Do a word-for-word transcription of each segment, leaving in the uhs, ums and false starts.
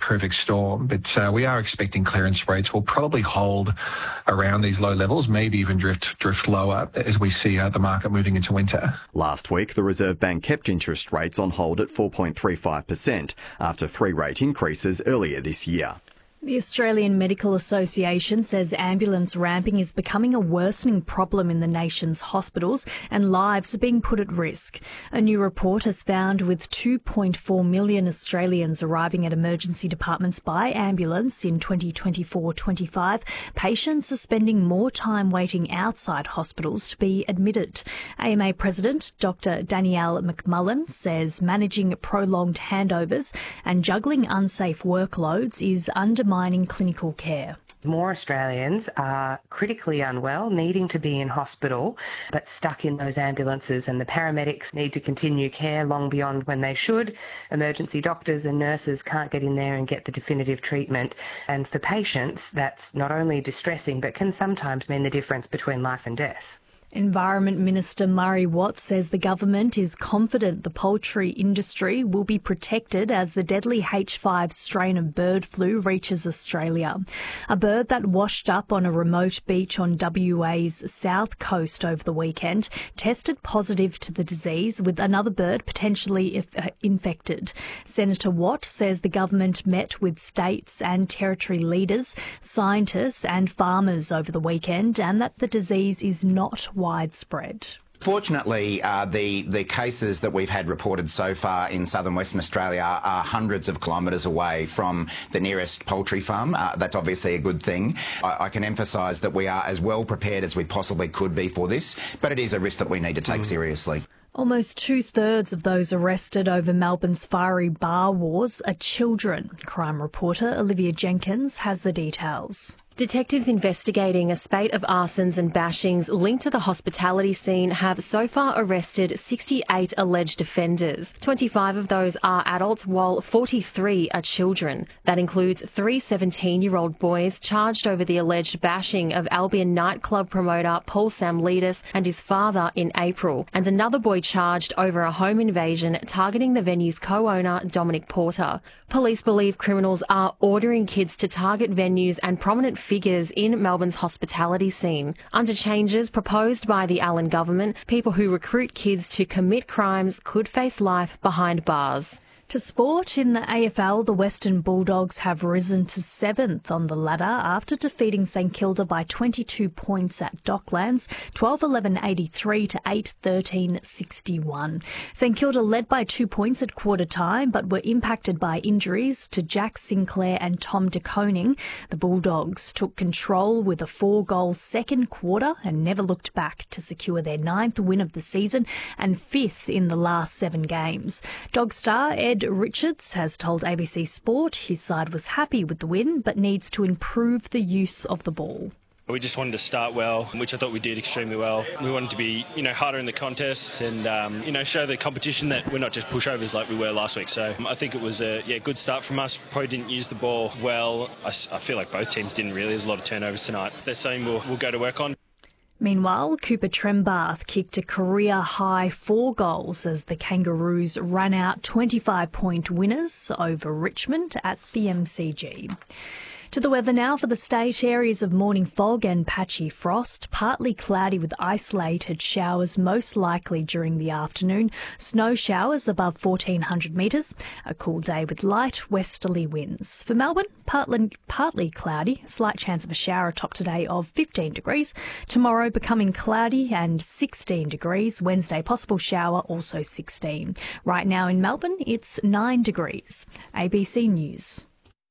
perfect storm. But uh, we are expecting clearance rates will probably hold around these low levels, maybe even drift drift lower as we see uh, the market moving into winter. Last week, the Reserve Bank kept interest rates on hold at four point three five percent after three rate increases earlier this year. The Australian Medical Association says ambulance ramping is becoming a worsening problem in the nation's hospitals and lives are being put at risk. A new report has found with two point four million Australians arriving at emergency departments by ambulance in twenty twenty-four twenty-five, patients are spending more time waiting outside hospitals to be admitted. A M A President Doctor Danielle McMullen says managing prolonged handovers and juggling unsafe workloads is undermining clinical care. More Australians are critically unwell, needing to be in hospital, but stuck in those ambulances, and the paramedics need to continue care long beyond when they should. Emergency doctors and nurses can't get in there and get the definitive treatment. And for patients, that's not only distressing, but can sometimes mean the difference between life and death. Environment Minister Murray Watt says the government is confident the poultry industry will be protected as the deadly H five strain of bird flu reaches Australia. A bird that washed up on a remote beach on W A's south coast over the weekend tested positive to the disease, with another bird potentially if, uh, infected. Senator Watt says the government met with states and territory leaders, scientists and farmers over the weekend, and that the disease is not widespread. Fortunately, uh, the, the cases that we've had reported so far in southern Western Australia are, are hundreds of kilometres away from the nearest poultry farm. Uh, that's obviously a good thing. I, I can emphasise that we are as well prepared as we possibly could be for this, but it is a risk that we need to take mm. seriously. Almost two-thirds of those arrested over Melbourne's fiery bar wars are children. Crime reporter Olivia Jenkins has the details. Detectives investigating a spate of arsons and bashings linked to the hospitality scene have so far arrested sixty-eight alleged offenders. twenty-five of those are adults, while forty-three are children. That includes three seventeen-year-old boys charged over the alleged bashing of Albion nightclub promoter Paul Samlidis and his father in April, and another boy charged over a home invasion targeting the venue's co-owner Dominic Porter. Police believe criminals are ordering kids to target venues and prominent figures in Melbourne's hospitality scene. Under changes proposed by the Allen government, people who recruit kids to commit crimes could face life behind bars. To sport, in the A F L, the Western Bulldogs have risen to seventh on the ladder after defeating St Kilda by twenty-two points at Docklands, twelve eleven eighty-three to eight thirteen sixty-one. St Kilda led by two points at quarter time, but were impacted by injuries to Jack Sinclair and Tom De Koning. The Bulldogs took control with a four-goal second quarter and never looked back to secure their ninth win of the season and fifth in the last seven games. Dog star Ed Richards has told A B C Sport his side was happy with the win but needs to improve the use of the ball. We just wanted to start well, which I thought we did extremely well. We wanted to be, you know, harder in the contest and, um, you know, show the competition that we're not just pushovers like we were last week. So I think it was a yeah good start from us. Probably didn't use the ball well. I, I feel like both teams didn't really. There's a lot of turnovers tonight. That's something we'll, we'll go to work on. Meanwhile, Cooper Trembath kicked a career-high four goals as the Kangaroos ran out twenty-five point winners over Richmond at the M C G. To the weather now for the state. Areas of morning fog and patchy frost, partly cloudy with isolated showers most likely during the afternoon. Snow showers above fourteen hundred metres. A cool day with light westerly winds. For Melbourne, partly, partly cloudy, slight chance of a shower top today of fifteen degrees. Tomorrow becoming cloudy and sixteen degrees. Wednesday possible shower, also sixteen. Right now in Melbourne, it's nine degrees. A B C News.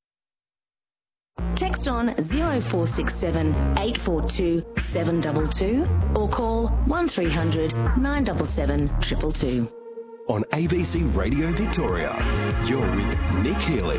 Text on zero four six seven eight four two seven two two or call one three hundred nine seven seven two two two. On A B C Radio Victoria, you're with Nick Healy.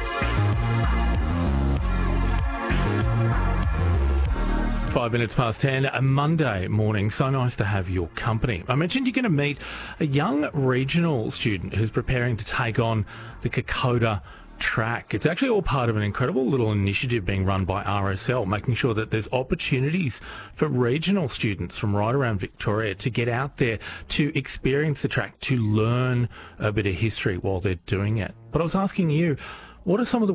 Five minutes past ten, a Monday morning. So nice to have your company. I mentioned you're going to meet a young regional student who's preparing to take on the Kokoda track. It's actually all part of an incredible little initiative being run by R S L, making sure that there's opportunities for regional students from right around Victoria to get out there, to experience the track, to learn a bit of history while they're doing it. But I was asking you, what are some of the